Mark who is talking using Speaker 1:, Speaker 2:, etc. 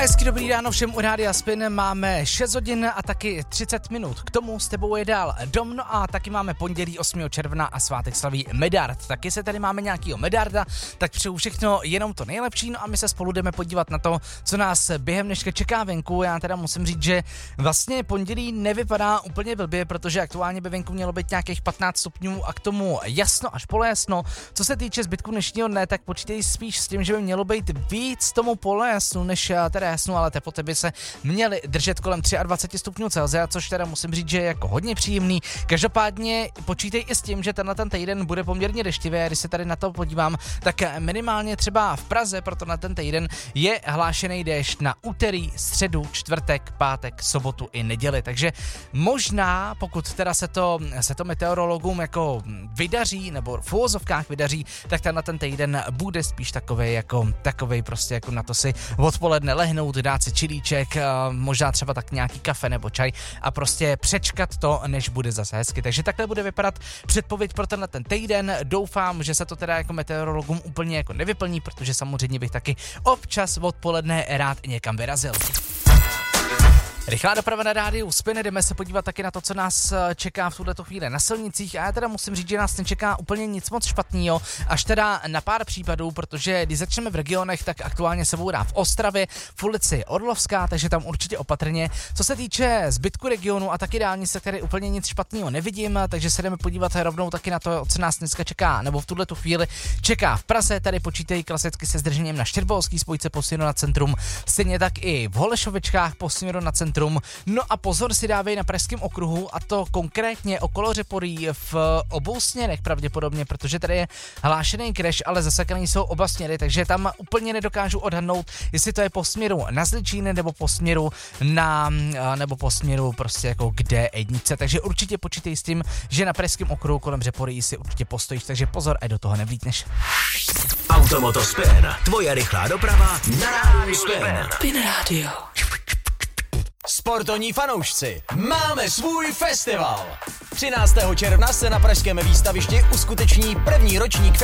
Speaker 1: Hezky dobrý ráno všem u Rádia Spin, máme 6 hodin a taky 30 minut. K tomu s tebou je dál Dom, no a taky máme pondělí 8. června a svátek slaví Medard. Taky se tady máme nějakýho Medarda, tak přeju všechno jenom to nejlepší, no a my se spolu jdeme podívat na to, co nás během dneška čeká venku. Já teda musím říct, že vlastně pondělí nevypadá úplně blbě, protože aktuálně by venku mělo být nějakých 15 stupňů a k tomu jasno až polojasno. Co se týče zbytku dnešního dne, tak počítej spíš s tím, že by mělo být víc tomu polojasnu než teda jasnu, ale teploty by se měly držet kolem 23 stupňů Celsia, což teda musím říct, že je jako hodně příjemný. Každopádně počítej i s tím, že tenhle ten týden bude poměrně deštivý. Když se tady na to podívám, tak minimálně třeba v Praze proto na ten týden je hlášený déšť na úterý, středu, čtvrtek, pátek, sobotu i neděli. Takže možná, pokud teda se to meteorologům jako vydaří, nebo v uvozovkách vydaří, tak tenhle ten týden bude spíš takovej prostě jako na to si odpoledne lehnout, dát si čilíček, možná třeba tak nějaký kafe nebo čaj a prostě přečkat to, než bude zase hezky. Takže takhle bude vypadat předpověď pro tenhle ten týden. Doufám, že se to teda jako meteorologům úplně jako nevyplní, protože samozřejmě bych taky občas odpoledne rád někam vyrazil. Rychlá doprava na rádiu Spin, jdeme se podívat taky na to, co nás čeká v tuhleto chvíli na silnicích a já teda musím říct, že nás nečeká úplně nic moc špatného, až teda na pár případů, protože když začneme v regionech, tak aktuálně se bourá v Ostravě, v ulici Orlovská, takže tam určitě opatrně. Co se týče zbytku regionu a taky dálnice, tady úplně nic špatného nevidím, takže se jdeme podívat rovnou taky na to, co nás dneska čeká, nebo v tuhleto chvíli čeká v Praze, tady počítají klasicky se zdržením na Štěrboholský spojce po směru na centrum, stejně tak i v Holešovičkách po směru na centrum. No a pozor si dávej na Pražském okruhu, a to konkrétně okolo Řeporí v obou směrech pravděpodobně, protože tady je hlášený crash, ale zasekaný jsou oba směry, takže tam úplně nedokážu odhadnout, jestli to je po směru na Zličín nebo po směru prostě jako k D1, takže určitě počítej s tím, že na Pražském okruhu kolem Řeporí si určitě postojíš, takže pozor, ať do toho nevlítneš.
Speaker 2: Automoto Spin, tvoje rychlá doprava na Rádiu Spin.
Speaker 3: Spin Radio.
Speaker 4: Sportovní fanoušci, máme svůj festival! 13. června se na pražském výstavišti uskuteční první ročník